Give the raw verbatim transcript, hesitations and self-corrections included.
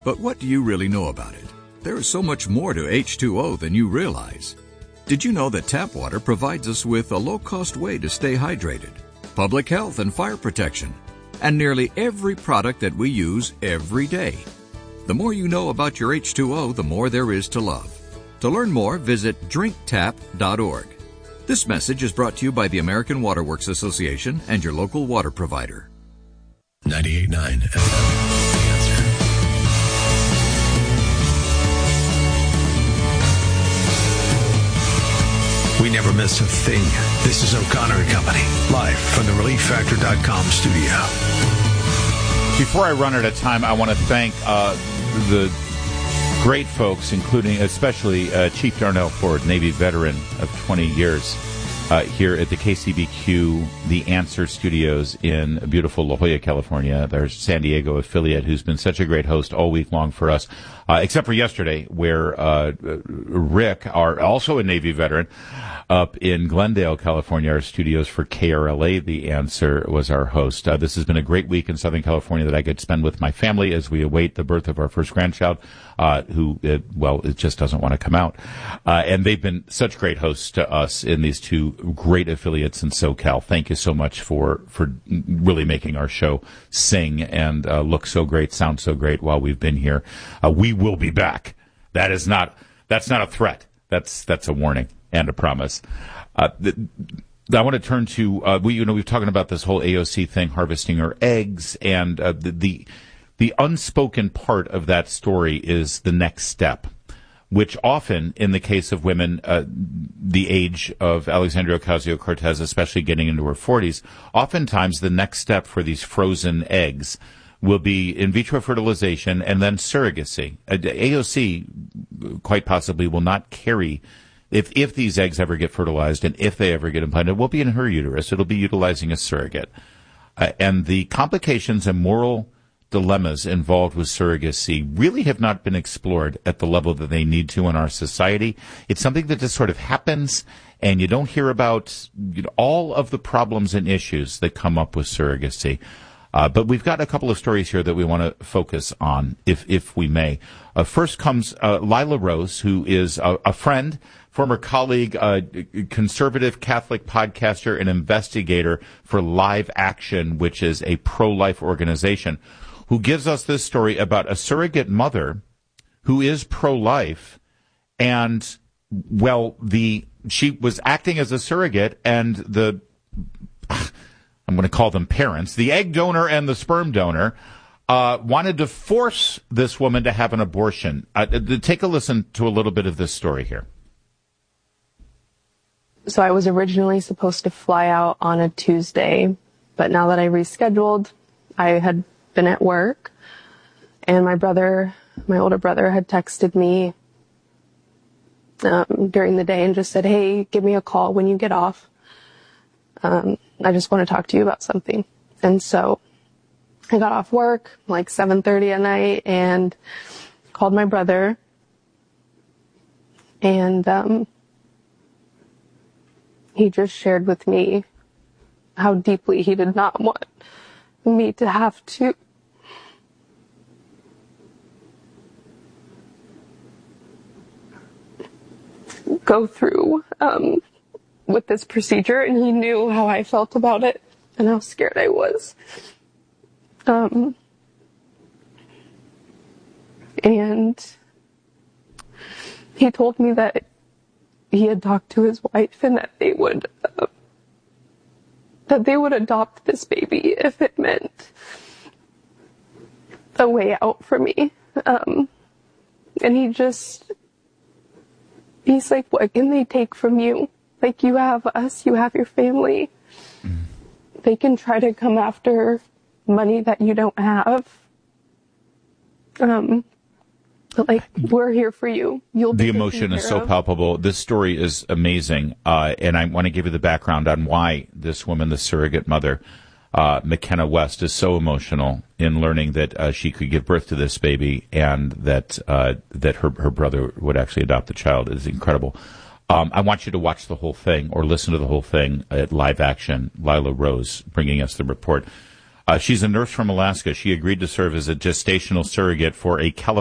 But what do you really know about it? There is so much more to H two O than you realize. Did you know that tap water provides us with a low-cost way to stay hydrated, public health and fire protection, and nearly every product that we use every day? The more you know about your H two O, the more there is to love. To learn more, visit drink tap dot org. This message is brought to you by the American Water Works Association and your local water provider. ninety-eight point nine F M. We never miss a thing. This is O'Connor and Company, live from the relief factor dot com studio. Before I run out of time, I want to thank uh, the great folks, including especially uh, Chief Darnell Ford, Navy veteran of twenty years, uh, here at the K C B Q, The Answer Studios in beautiful La Jolla, California. There's San Diego affiliate who's been such a great host all week long for us, uh, except for yesterday, where uh, Rick, our also a Navy veteran, up in Glendale, California, our studios for K R L A, The Answer, was our host. Uh, this has been a great week in Southern California that I get to spend with my family as we await the birth of our first grandchild, uh, who, uh, well, it just doesn't want to come out. Uh, and they've been such great hosts to us in these two great affiliates in SoCal. Thank you so much for, for really making our show sing and uh, look so great, sound so great while we've been here. Uh, we will be back. That is not, that's not a threat. That's, that's a warning. And a promise. Uh, the, I want to turn to, uh, we, you know, we've talking about this whole A O C thing, harvesting her eggs, and uh, the, the the unspoken part of that story is the next step, which often, in the case of women, uh, the age of Alexandria Ocasio-Cortez, especially getting into her forties, oftentimes the next step for these frozen eggs will be in vitro fertilization and then surrogacy. Uh, A O C quite possibly will not carry. If if these eggs ever get fertilized and if they ever get implanted, it won't be in her uterus. It'll be utilizing a surrogate. Uh, and the complications and moral dilemmas involved with surrogacy really have not been explored at the level that they need to in our society. It's something that just sort of happens, and you don't hear about, you know, all of the problems and issues that come up with surrogacy. Uh, but we've got a couple of stories here that we want to focus on, if if we may. Uh, first comes uh, Lila Rose, who is a, a friend, former colleague, uh, conservative Catholic podcaster and investigator for Live Action, which is a pro-life organization, who gives us this story about a surrogate mother who is pro-life, and, well, the she was acting as a surrogate, and the, I'm going to call them parents, the egg donor and the sperm donor, uh, wanted to force this woman to have an abortion. Uh, take a listen to a little bit of this story here. So I was originally supposed to fly out on a Tuesday, but now that I rescheduled, I had been at work, and my brother, my older brother, had texted me um, during the day and just said, hey, give me a call when you get off. Um, I just want to talk to you about something. And so I got off work like seven thirty at night and called my brother, and um he just shared with me how deeply he did not want me to have to go through um, with this procedure, and he knew how I felt about it and how scared I was. Um, and he told me that he had talked to his wife and that they would, uh, that they would adopt this baby if it meant a way out for me. Um, and he just, he's like, what can they take from you? Like, you have us, you have your family. Mm. They can try to come after money that you don't have. Um, Like, we're here for you. You'll be the emotion is so of. palpable. This story is amazing, uh, and I want to give you the background on why this woman, the surrogate mother, uh, McKenna West, is so emotional in learning that uh, she could give birth to this baby and that uh, that her her brother would actually adopt the child. It is incredible. Um, I want you to watch the whole thing or listen to the whole thing at Live Action. Lila Rose bringing us the report. Uh, she's a nurse from Alaska. She agreed to serve as a gestational surrogate for a California